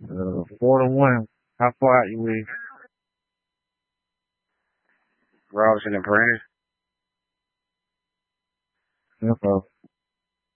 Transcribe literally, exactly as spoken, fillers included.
Uh, four to one. How far out you with? Robinson and Prentice. Info.